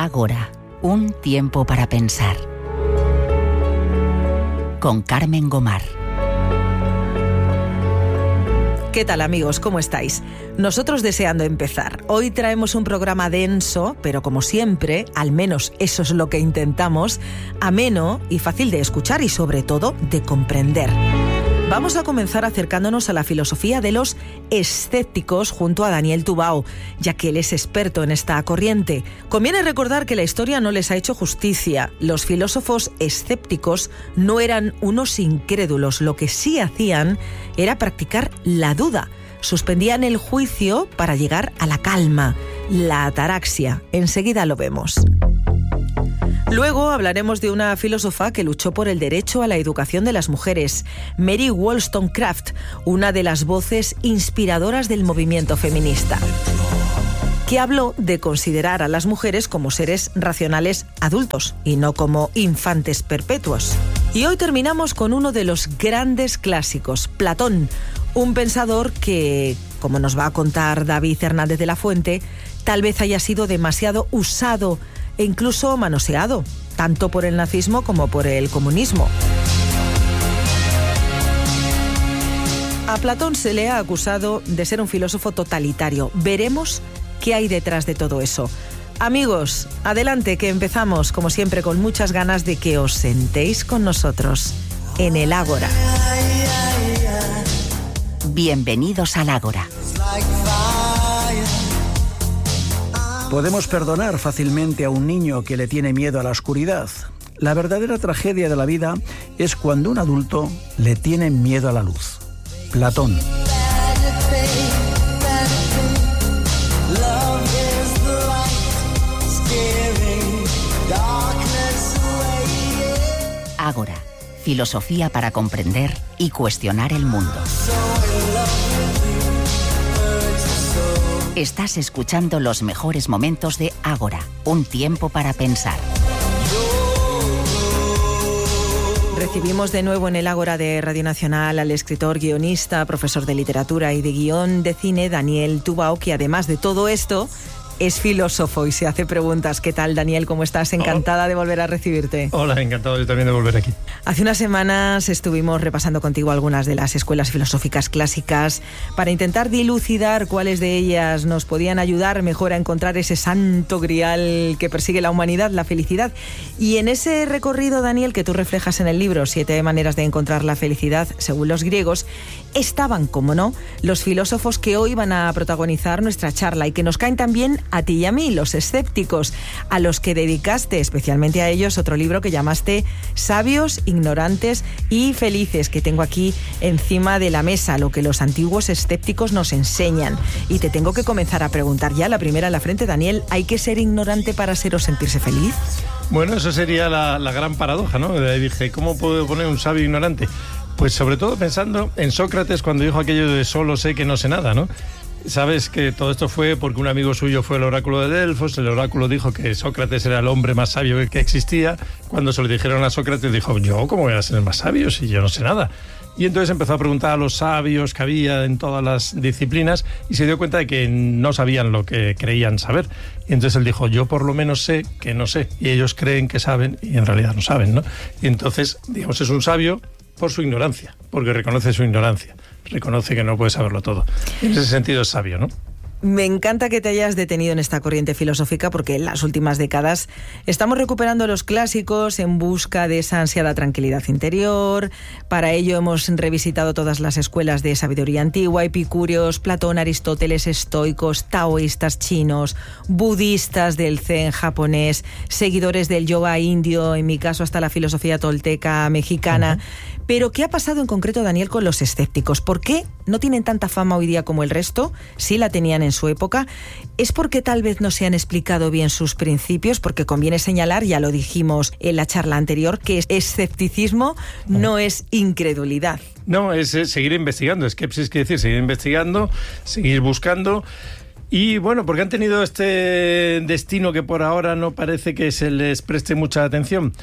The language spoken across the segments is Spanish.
Ágora, un tiempo para pensar. Con Carmen Gomar. ¿Qué tal, amigos? ¿Cómo estáis? Nosotros deseando empezar. Hoy traemos un programa denso, pero como siempre, al menos eso es lo que intentamos, ameno y fácil de escuchar y sobre todo de comprender. Vamos a comenzar acercándonos a la filosofía de los escépticos junto a Daniel Tubau, ya que él es experto en esta corriente. Conviene recordar que la historia no les ha hecho justicia. Los filósofos escépticos no eran unos incrédulos, lo que sí hacían era practicar la duda. Suspendían el juicio para llegar a la calma, la ataraxia. Enseguida lo vemos. Luego hablaremos de una filósofa que luchó por el derecho a la educación de las mujeres, Mary Wollstonecraft, una de las voces inspiradoras del movimiento feminista, que habló de considerar a las mujeres como seres racionales adultos y no como infantes perpetuos. Y hoy terminamos con uno de los grandes clásicos, Platón, un pensador que, como nos va a contar David Hernández de la Fuente, tal vez haya sido demasiado usado e incluso manoseado, tanto por el nazismo como por el comunismo. A Platón se le ha acusado de ser un filósofo totalitario. Veremos qué hay detrás de todo eso. Amigos, adelante, que empezamos, como siempre, con muchas ganas de que os sentéis con nosotros en el Ágora. Bienvenidos al Ágora. Podemos perdonar fácilmente a un niño que le tiene miedo a la oscuridad. La verdadera tragedia de la vida es cuando un adulto le tiene miedo a la luz. Platón. Ágora, filosofía para comprender y cuestionar el mundo. Estás escuchando los mejores momentos de Ágora, un tiempo para pensar. Recibimos de nuevo en el Ágora de Radio Nacional al escritor, guionista, profesor de literatura y de guión de cine, Daniel Tubau, que además de todo esto es filósofo y se hace preguntas. ¿Qué tal, Daniel? ¿Cómo estás? Encantada de volver a recibirte. Hola, encantado yo también de volver aquí. Hace unas semanas estuvimos repasando contigo algunas de las escuelas filosóficas clásicas para intentar dilucidar cuáles de ellas nos podían ayudar mejor a encontrar ese santo grial que persigue la humanidad, la felicidad. Y en ese recorrido, Daniel, que tú reflejas en el libro 7 maneras de encontrar la felicidad según los griegos, estaban, como no, los filósofos que hoy van a protagonizar nuestra charla y que nos caen también a ti y a mí, los escépticos, a los que dedicaste, especialmente a ellos, otro libro que llamaste Sabios, Ignorantes y Felices, que tengo aquí encima de la mesa, lo que los antiguos escépticos nos enseñan. Y te tengo que comenzar a preguntar ya, la primera en la frente, Daniel, ¿hay que ser ignorante para ser o sentirse feliz? Bueno, eso sería la gran paradoja, ¿no? Dije, ¿cómo puedo poner un sabio ignorante? Pues sobre todo pensando en Sócrates cuando dijo aquello de solo sé que no sé nada, ¿no? Sabes que todo esto fue porque un amigo suyo fue al oráculo de Delfos, el oráculo dijo que Sócrates era el hombre más sabio que existía. Cuando se lo dijeron a Sócrates dijo, ¿yo cómo voy a ser el más sabio si yo no sé nada? Y entonces empezó a preguntar a los sabios que había en todas las disciplinas y se dio cuenta de que no sabían lo que creían saber. Y entonces él dijo, yo por lo menos sé que no sé. Y ellos creen que saben y en realidad no saben, ¿no? Y entonces, digamos, es un sabio por su ignorancia, porque reconoce su ignorancia. Reconoce que no puede saberlo todo. En ese sentido es sabio, ¿no? Me encanta que te hayas detenido en esta corriente filosófica porque en las últimas décadas estamos recuperando los clásicos en busca de esa ansiada tranquilidad interior. Para ello hemos revisitado todas las escuelas de sabiduría antigua, epicúreos, Platón, Aristóteles, estoicos, taoístas chinos, budistas del zen japonés, seguidores del yoga indio, en mi caso hasta la filosofía tolteca mexicana. Pero ¿qué ha pasado en concreto, Daniel, con los escépticos? ¿Por qué no tienen tanta fama hoy día como el resto? Sí la tenían en su época. ¿Es porque tal vez no se han explicado bien sus principios? Porque conviene señalar, ya lo dijimos en la charla anterior, que escepticismo no es incredulidad. No, es seguir investigando. Skepsis quiere decir seguir investigando, seguir buscando. Y bueno, porque han tenido este destino que por ahora no parece que se les preste mucha atención.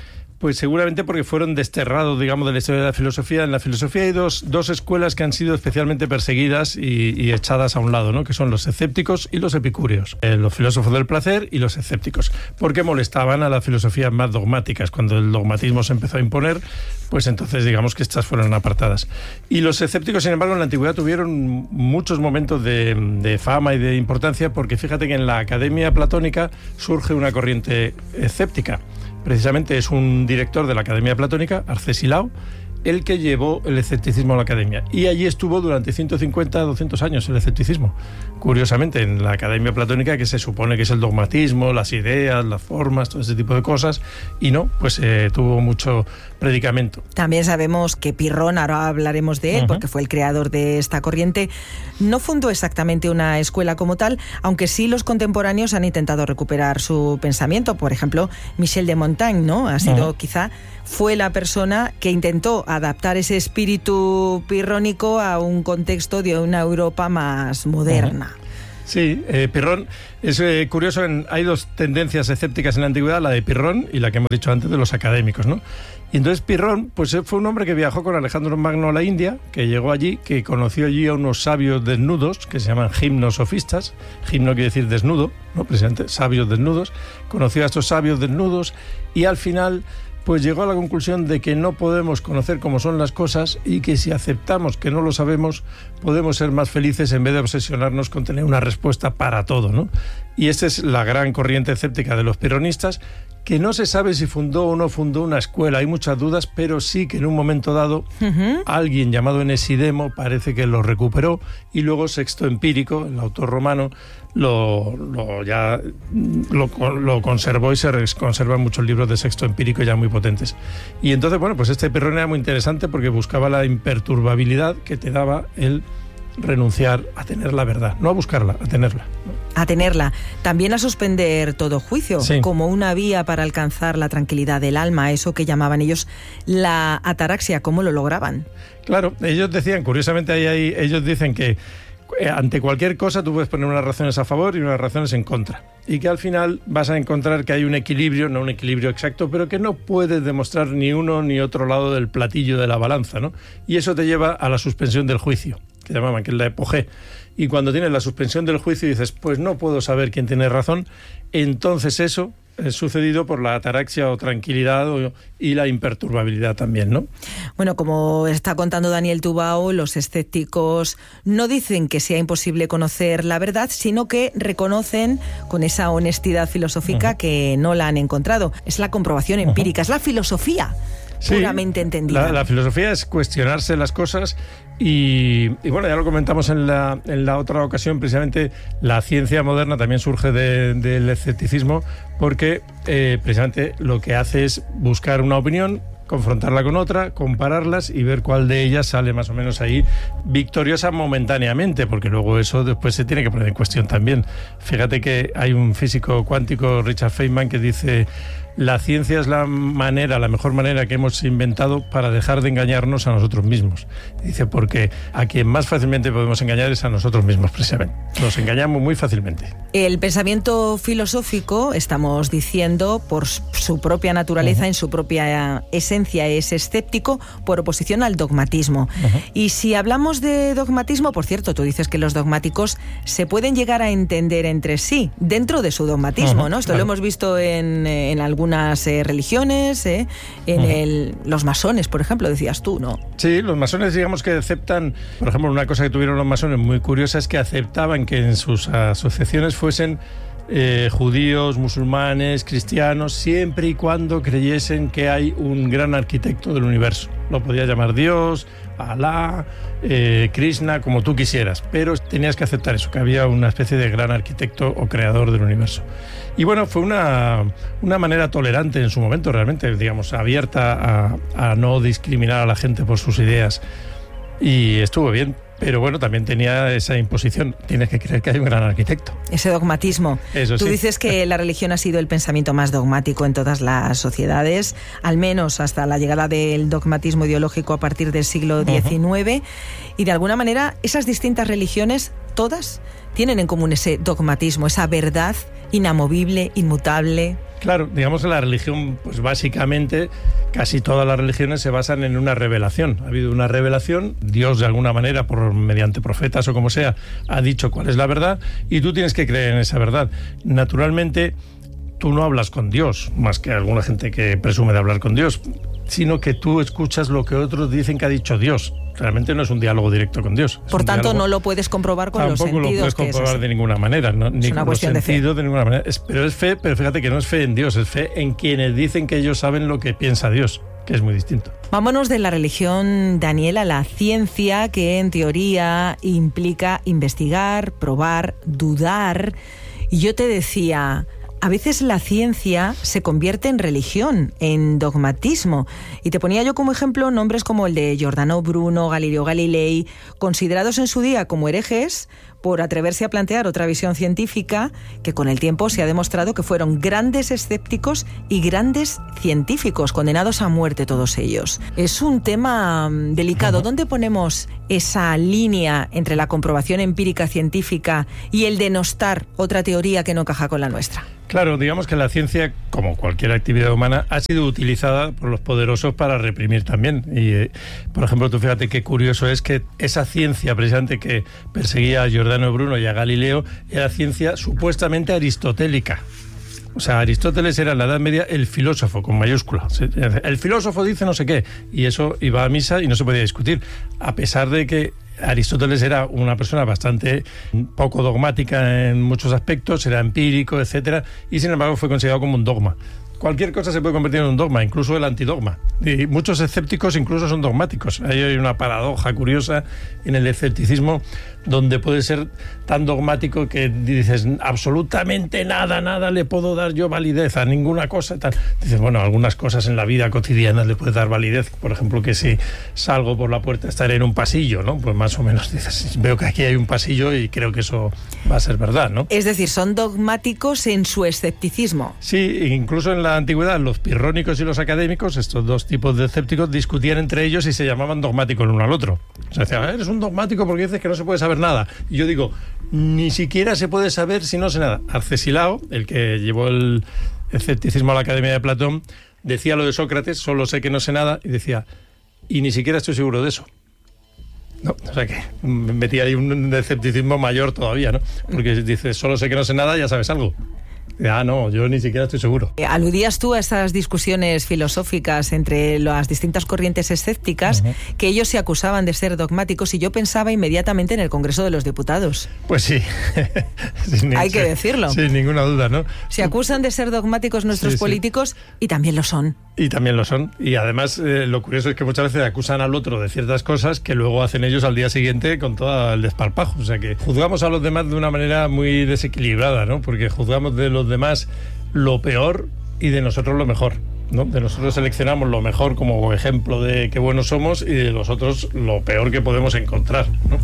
Pues seguramente porque fueron desterrados, digamos, de la historia de la filosofía. En la filosofía hay dos escuelas que han sido especialmente perseguidas y echadas a un lado, ¿no? Que son los escépticos y los epicúreos. Los filósofos del placer y los escépticos. Porque molestaban a las filosofías más dogmáticas. Cuando el dogmatismo se empezó a imponer, pues entonces digamos que estas fueron apartadas. Y los escépticos, sin embargo, en la antigüedad tuvieron muchos momentos de fama y de importancia, porque fíjate que en la Academia Platónica surge una corriente escéptica. Precisamente es un director de la Academia Platónica, Arcesilao, el que llevó el escepticismo a la academia. Y allí estuvo durante 150, 200 años el escepticismo. Curiosamente, en la Academia Platónica, que se supone que es el dogmatismo, las ideas, las formas, todo ese tipo de cosas, y no, pues tuvo mucho predicamento. También sabemos que Pirrón, ahora hablaremos de él, porque fue el creador de esta corriente, no fundó exactamente una escuela como tal, aunque sí los contemporáneos han intentado recuperar su pensamiento. Por ejemplo, Michel de Montaigne, ¿no? Ha sido quizá fue la persona que intentó adaptar ese espíritu pirrónico a un contexto de una Europa más moderna. Sí, Pirrón es curioso, hay dos tendencias escépticas en la antigüedad, la de Pirrón y la que hemos dicho antes de los académicos, ¿no? Y entonces Pirrón pues fue un hombre que viajó con Alejandro Magno a la India, que llegó allí, que conoció allí a unos sabios desnudos, que se llaman gimnosofistas. Gimno quiere decir desnudo, ¿no? Precisamente sabios desnudos. Conoció a estos sabios desnudos y al final pues llegó a la conclusión de que no podemos conocer cómo son las cosas y que si aceptamos que no lo sabemos, podemos ser más felices en vez de obsesionarnos con tener una respuesta para todo, ¿no? Y esta es la gran corriente escéptica de los pirronistas, que no se sabe si fundó o no fundó una escuela, hay muchas dudas, pero sí que en un momento dado alguien llamado Enesidemo parece que lo recuperó, y luego Sexto Empírico, el autor romano, lo conservó, y se conservan muchos libros de Sexto Empírico ya muy potentes. Y entonces, bueno, pues este Pirrón era muy interesante porque buscaba la imperturbabilidad que te daba el renunciar a tener la verdad, no a buscarla, a tenerla. A tenerla. También a suspender todo juicio, sí, como una vía para alcanzar la tranquilidad del alma, eso que llamaban ellos la ataraxia. ¿Cómo lo lograban? Claro, ellos decían, curiosamente ellos dicen que ante cualquier cosa tú puedes poner unas razones a favor y unas razones en contra, y que al final vas a encontrar que hay un equilibrio, no un equilibrio exacto, pero que no puedes demostrar ni uno ni otro lado del platillo de la balanza, ¿no? Y eso te lleva a la suspensión del juicio, que llamaban, que es la epogé. Y cuando tienes la suspensión del juicio y dices, pues no puedo saber quién tiene razón, entonces eso es sucedido por la ataraxia o tranquilidad y la imperturbabilidad también, ¿no? Bueno, como está contando Daniel Tubau, los escépticos no dicen que sea imposible conocer la verdad, sino que reconocen con esa honestidad filosófica que no la han encontrado. Es la comprobación empírica, es la filosofía puramente entendida. La filosofía es cuestionarse las cosas y bueno, ya lo comentamos en la otra ocasión, precisamente la ciencia moderna también surge del escepticismo, porque precisamente lo que hace es buscar una opinión, confrontarla con otra, compararlas y ver cuál de ellas sale más o menos ahí victoriosa momentáneamente, porque luego eso después se tiene que poner en cuestión también. Fíjate que hay un físico cuántico, Richard Feynman, que dice: la ciencia es la mejor manera que hemos inventado para dejar de engañarnos a nosotros mismos. Dice, porque a quien más fácilmente podemos engañar es a nosotros mismos, precisamente. Nos engañamos muy fácilmente. El pensamiento filosófico, estamos diciendo, por su propia naturaleza, en su propia esencia, es escéptico por oposición al dogmatismo. Y si hablamos de dogmatismo, por cierto, tú dices que los dogmáticos se pueden llegar a entender entre sí, dentro de su dogmatismo, ¿no? Esto lo hemos visto en algunas religiones, los masones, por ejemplo, decías tú, ¿no? Sí, los masones, digamos que aceptan, por ejemplo, una cosa que tuvieron los masones muy curiosa es que aceptaban que en sus asociaciones fuesen judíos, musulmanes, cristianos, siempre y cuando creyesen que hay un gran arquitecto del universo. Lo podías llamar Dios, Alá, Krishna, como tú quisieras, pero tenías que aceptar eso, que había una especie de gran arquitecto o creador del universo. Y bueno, fue una manera tolerante en su momento, realmente, digamos, abierta a no discriminar a la gente por sus ideas, y estuvo bien. Pero bueno, también tenía esa imposición. Tienes que creer que hay un gran arquitecto. Ese dogmatismo. Eso sí. Tú dices que la religión ha sido el pensamiento más dogmático en todas las sociedades, al menos hasta la llegada del dogmatismo ideológico a partir del siglo XIX. Y de alguna manera, esas distintas religiones, todas, tienen en común ese dogmatismo, esa verdad inamovible, inmutable. Claro, digamos que la religión, pues básicamente casi todas las religiones se basan en una revelación. Ha habido una revelación, Dios de alguna manera, mediante profetas o como sea, ha dicho cuál es la verdad y tú tienes que creer en esa verdad. Naturalmente, tú no hablas con Dios, más que alguna gente que presume de hablar con Dios, sino que tú escuchas lo que otros dicen que ha dicho Dios. Realmente no es un diálogo directo con Dios. Por tanto, no lo puedes comprobar con los sentidos. Tampoco lo puedes comprobar de ninguna manera, ¿no? Ni con los sentidos de ninguna manera. Pero es fe, pero fíjate que no es fe en Dios, es fe en quienes dicen que ellos saben lo que piensa Dios, que es muy distinto. Vámonos de la religión, Daniel, a la ciencia, que en teoría implica investigar, probar, dudar. Y yo te decía, a veces la ciencia se convierte en religión, en dogmatismo. Y te ponía yo como ejemplo nombres como el de Giordano Bruno, Galileo Galilei, considerados en su día como herejes por atreverse a plantear otra visión científica, que con el tiempo se ha demostrado que fueron grandes escépticos y grandes científicos, condenados a muerte todos ellos. Es un tema delicado. ¿Dónde ponemos esa línea entre la comprobación empírica científica y el denostar otra teoría que no encaja con la nuestra? Claro, digamos que la ciencia, como cualquier actividad humana, ha sido utilizada por los poderosos para reprimir también. Y, por ejemplo, tú fíjate qué curioso es que esa ciencia precisamente que perseguía a Giordano Bruno y a Galileo era ciencia supuestamente aristotélica. O sea, Aristóteles era en la Edad Media el filósofo, con mayúscula. El filósofo dice no sé qué, y eso iba a misa y no se podía discutir, a pesar de que Aristóteles era una persona bastante poco dogmática en muchos aspectos, era empírico, etcétera, y sin embargo fue considerado como un dogma. Cualquier cosa se puede convertir en un dogma, incluso el antidogma. Y muchos escépticos incluso son dogmáticos. Ahí hay una paradoja curiosa en el escepticismo, donde puede ser tan dogmático que dices absolutamente nada le puedo dar yo validez a ninguna cosa. Tal. Dices, bueno, algunas cosas en la vida cotidiana le puedes dar validez. Por ejemplo, que si salgo por la puerta estaré en un pasillo, ¿no? Pues más o menos dices, veo que aquí hay un pasillo y creo que eso va a ser verdad, ¿no? Es decir, son dogmáticos en su escepticismo. Sí, incluso en la antigüedad los pirrónicos y los académicos, estos dos tipos de escépticos, discutían entre ellos y se llamaban dogmáticos el uno al otro. O sea, decían, eres un dogmático porque dices que no se puede saber nada. Y yo digo, ni siquiera se puede saber si no sé nada. Arcesilao, el que llevó el escepticismo a la Academia de Platón, decía lo de Sócrates, solo sé que no sé nada, y decía, y ni siquiera estoy seguro de eso. No, o sea que metía ahí un escepticismo mayor todavía, ¿no? Porque dices, solo sé que no sé nada, ya sabes algo. Ah, no, yo ni siquiera estoy seguro. Aludías tú a esas discusiones filosóficas entre las distintas corrientes escépticas, que ellos se acusaban de ser dogmáticos, y yo pensaba inmediatamente en el Congreso de los Diputados. Pues sí. Hay que decirlo. Sin ninguna duda, ¿no? Se acusan de ser dogmáticos nuestros políticos, y también lo son. Y también lo son. Y además lo curioso es que muchas veces acusan al otro de ciertas cosas que luego hacen ellos al día siguiente con todo el desparpajo. O sea que juzgamos a los demás de una manera muy desequilibrada, ¿no? Porque juzgamos de los demás lo peor y de nosotros lo mejor, ¿no? De nosotros seleccionamos lo mejor como ejemplo de qué buenos somos y de los otros lo peor que podemos encontrar, ¿no?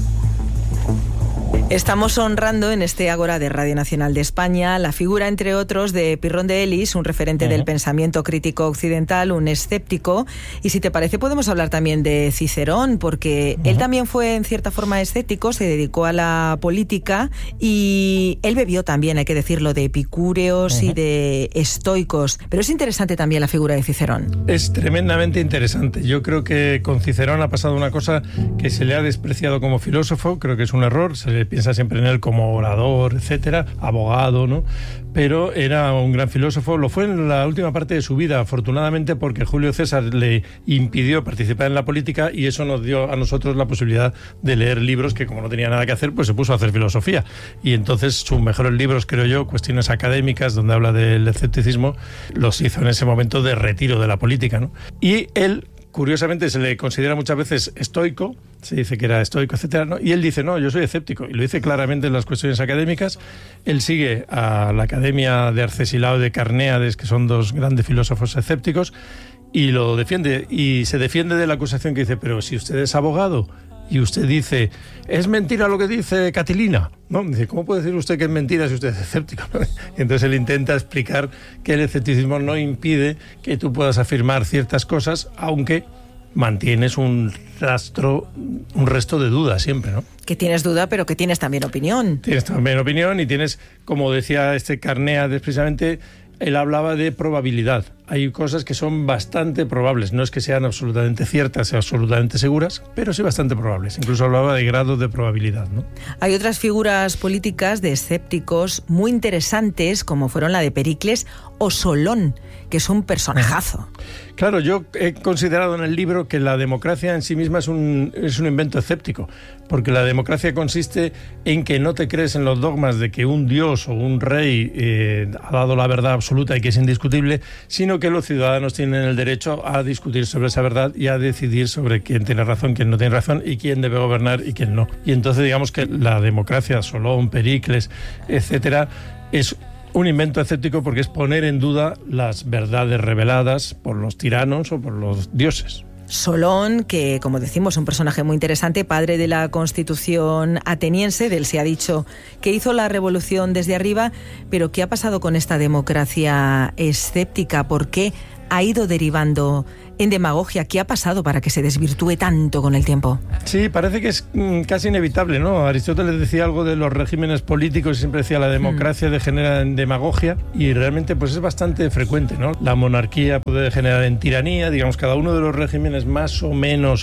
Estamos honrando en este Ágora de Radio Nacional de España la figura, entre otros, de Pirrón de Elis, un referente del pensamiento crítico occidental, un escéptico. Y si te parece, podemos hablar también de Cicerón, porque él también fue en cierta forma escéptico, se dedicó a la política y él bebió también, hay que decirlo, de epicúreos y de estoicos. Pero es interesante también la figura de Cicerón. Es tremendamente interesante. Yo creo que con Cicerón ha pasado una cosa que se le ha despreciado como filósofo, creo que es un error, se le piensa siempre en él como orador, etcétera, abogado, ¿no? Pero era un gran filósofo, lo fue en la última parte de su vida, afortunadamente, porque Julio César le impidió participar en la política y eso nos dio a nosotros la posibilidad de leer libros que, como no tenía nada que hacer, pues se puso a hacer filosofía. Y entonces sus mejores libros, creo yo, Cuestiones académicas, donde habla del escepticismo, los hizo en ese momento de retiro de la política, ¿no? Y él, curiosamente, se le considera muchas veces estoico, se dice que era estoico, etcétera, ¿no? Y él dice, no, yo soy escéptico, y lo dice claramente en las Cuestiones académicas. Él sigue a la Academia de Arcesilao y de Carnéades, que son dos grandes filósofos escépticos, y lo defiende, y se defiende de la acusación que dice, pero si usted es abogado y usted dice, es mentira lo que dice Catilina, ¿no? Dice, ¿cómo puede decir usted que es mentira si usted es escéptico? Y entonces él intenta explicar que el escepticismo no impide que tú puedas afirmar ciertas cosas, aunque mantienes un resto de duda siempre, ¿no? Que tienes duda, pero que tienes también opinión. Tienes también opinión y tienes, como decía Carnéades precisamente, él hablaba de probabilidad. hay cosas que son bastante probables. No es que sean absolutamente ciertas o absolutamente seguras, pero sí bastante probables. Incluso hablaba de grados de probabilidad, ¿no? Hay otras figuras políticas de escépticos muy interesantes, como fueron la de Pericles o Solón, que es un personajazo. Claro, yo he considerado en el libro que la democracia en sí misma es un invento escéptico, porque la democracia consiste en que no te crees en los dogmas de que un dios o un rey ha dado la verdad absoluta y que es indiscutible, sino que los ciudadanos tienen el derecho a discutir sobre esa verdad y a decidir sobre quién tiene razón, quién no tiene razón y quién debe gobernar y quién no. Y entonces digamos que la democracia, Solón, Pericles, etcétera, es un invento escéptico porque es poner en duda las verdades reveladas por los tiranos o por los dioses. Solón, que como decimos, es un personaje muy interesante, padre de la Constitución ateniense, del se ha dicho que hizo la revolución desde arriba, pero ¿qué ha pasado con esta democracia escéptica? ¿Por qué ha ido derivando en demagogia? ¿Qué ha pasado para que se desvirtúe tanto con el tiempo? Sí, parece que es casi inevitable, ¿no? Aristóteles decía algo de los regímenes políticos y siempre decía la democracia degenera en demagogia y realmente pues es bastante frecuente, ¿no? La monarquía puede degenerar en tiranía, digamos, cada uno de los regímenes más o menos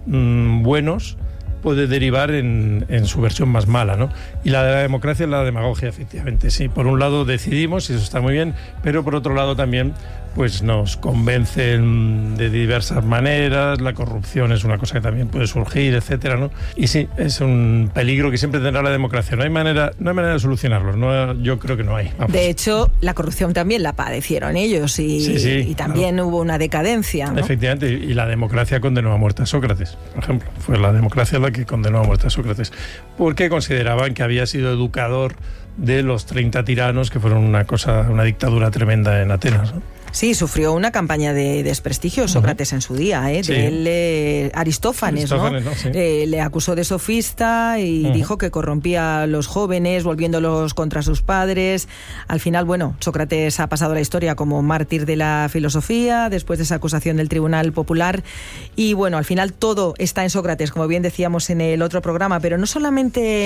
buenos puede derivar en su versión más mala, ¿no? Y la de la democracia es la demagogia, efectivamente, sí. Por un lado decidimos, y eso está muy bien, pero por otro lado también pues nos convencen de diversas maneras, la corrupción es una cosa que también puede surgir, etcétera, ¿no? Y sí, es un peligro que siempre tendrá la democracia. No hay manera de solucionarlo, no, yo creo que no hay. Vamos. De hecho, la corrupción también la padecieron ellos y también hubo una decadencia, ¿no? Efectivamente, y la democracia condenó a muerte a Sócrates, por ejemplo. Fue la democracia la que condenó a muerte a Sócrates, porque consideraban que había sido educador de los 30 tiranos que fueron una dictadura tremenda en Atenas, ¿no? Sí, sufrió una campaña de desprestigio Sócrates en su día, Sí. De él, Aristófanes, ¿no? Sí. Le acusó de sofista y dijo que corrompía a los jóvenes, volviéndolos contra sus padres. Al final, bueno, Sócrates ha pasado la historia como mártir de la filosofía, después de esa acusación del Tribunal Popular. Y bueno, al final todo está en Sócrates, como bien decíamos en el otro programa, pero no solamente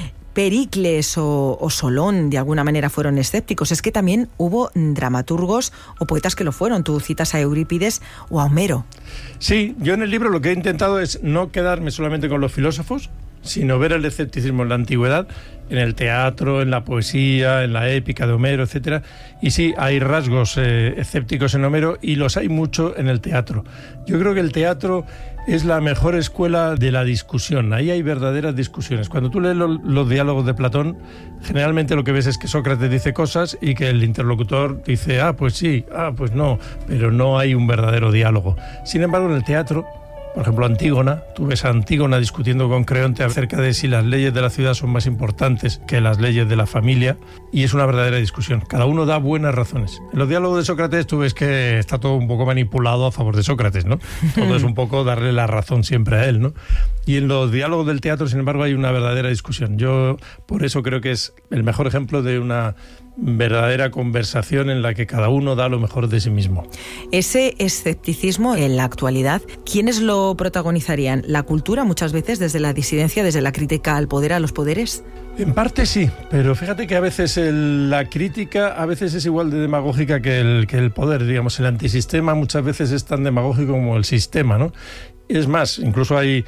Pericles o Solón de alguna manera fueron escépticos, es que también hubo dramaturgos o poetas que lo fueron. Tú citas a Eurípides o a Homero. Sí, yo en el libro lo que he intentado es no quedarme solamente con los filósofos, sino ver el escepticismo en la antigüedad, en el teatro, en la poesía, en la épica de Homero, etcétera. Y sí, hay rasgos escépticos en Homero y los hay mucho en el teatro. Yo creo que el teatro es la mejor escuela de la discusión. Ahí hay verdaderas discusiones. Cuando tú lees los diálogos de Platón, generalmente lo que ves es que Sócrates dice cosas y que el interlocutor dice, pues sí, pues no, pero no hay un verdadero diálogo. Sin embargo, en el teatro, por ejemplo, Antígona, tú ves a Antígona discutiendo con Creonte acerca de si las leyes de la ciudad son más importantes que las leyes de la familia, y es una verdadera discusión. Cada uno da buenas razones. En los diálogos de Sócrates tú ves que está todo un poco manipulado a favor de Sócrates, ¿no? Todo es un poco darle la razón siempre a él, ¿no? Y en los diálogos del teatro, sin embargo, hay una verdadera discusión. Yo por eso creo que es el mejor ejemplo de una verdadera conversación en la que cada uno da lo mejor de sí mismo. Ese escepticismo en la actualidad, ¿quiénes lo protagonizarían? ¿La cultura muchas veces desde la disidencia, desde la crítica al poder, a los poderes? En parte sí, pero fíjate que a veces la crítica a veces es igual de demagógica que el poder, digamos. El antisistema muchas veces es tan demagógico como el sistema, ¿no? Es más, incluso hay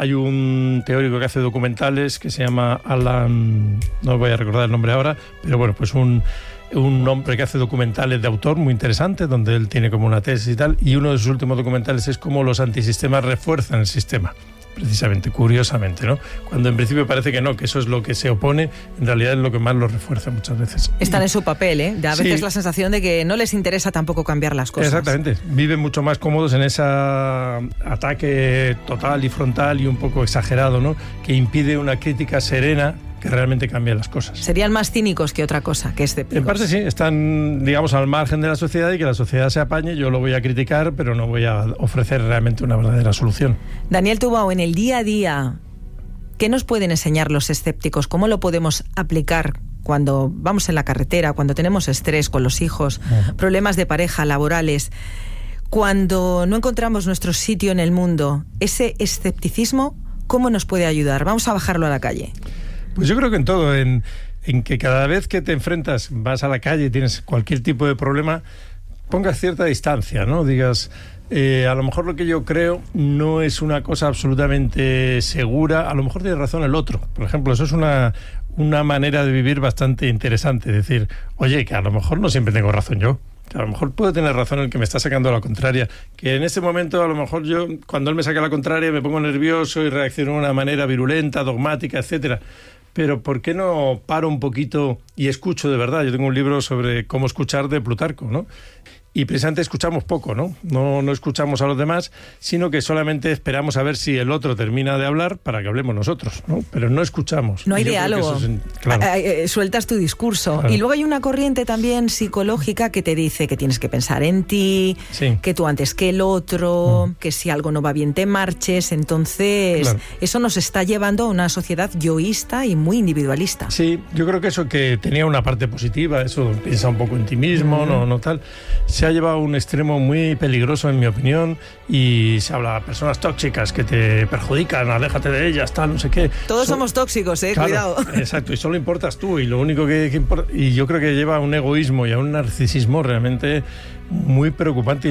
un teórico que hace documentales que se llama Alan, no voy a recordar el nombre ahora, pero bueno, pues un hombre que hace documentales de autor muy interesantes, donde él tiene como una tesis y tal, y uno de sus últimos documentales es cómo los antisistemas refuerzan el sistema. Precisamente, curiosamente, ¿no? Cuando en principio parece que no, que eso es lo que se opone, en realidad es lo que más lo refuerza muchas veces. Están en su papel, ¿eh? A veces la sensación de que no les interesa tampoco cambiar las cosas. Exactamente, viven mucho más cómodos en ese ataque total y frontal y un poco exagerado, ¿no? Que impide una crítica serena que realmente cambia las cosas. Serían más cínicos que otra cosa, que escépticos. En parte sí, están, digamos, al margen de la sociedad y que la sociedad se apañe. Yo lo voy a criticar, pero no voy a ofrecer realmente una verdadera solución. Daniel Tubau, en el día a día, ¿qué nos pueden enseñar los escépticos? ¿Cómo lo podemos aplicar cuando vamos en la carretera, cuando tenemos estrés con los hijos, problemas de pareja, laborales? Cuando no encontramos nuestro sitio en el mundo, ese escepticismo, ¿cómo nos puede ayudar? Vamos a bajarlo a la calle. Pues yo creo que en todo, en que cada vez que te enfrentas, vas a la calle y tienes cualquier tipo de problema, pongas cierta distancia, ¿no? Digas, a lo mejor lo que yo creo no es una cosa absolutamente segura, a lo mejor tiene razón el otro. Por ejemplo, eso es una manera de vivir bastante interesante, decir, oye, que a lo mejor no siempre tengo razón yo. A lo mejor puedo tener razón el que me está sacando a la contraria, que en ese momento a lo mejor yo, cuando él me saca a la contraria, me pongo nervioso y reacciono de una manera virulenta, dogmática, etcétera. Pero ¿por qué no paro un poquito y escucho de verdad? Yo tengo un libro sobre cómo escuchar de Plutarco, ¿no? Y precisamente escuchamos poco, ¿no? No escuchamos a los demás, sino que solamente esperamos a ver si el otro termina de hablar para que hablemos nosotros, ¿no? Pero no escuchamos. No hay diálogo. Claro. Sueltas tu discurso. Claro. Y luego hay una corriente también psicológica que te dice que tienes que pensar en ti, sí, que tú antes que el otro, que si algo no va bien te marches. Entonces, claro, eso nos está llevando a una sociedad yoísta y muy individualista. Sí, yo creo que eso que tenía una parte positiva, eso piensa un poco en ti mismo, no tal, se ha llevado a un extremo muy peligroso, en mi opinión, y se habla de personas tóxicas que te perjudican, aléjate de ellas, tal, no sé qué. Todos somos tóxicos, claro, cuidado. Exacto, y solo importas tú, y lo único que importa, y yo creo que lleva a un egoísmo y a un narcisismo realmente muy preocupante.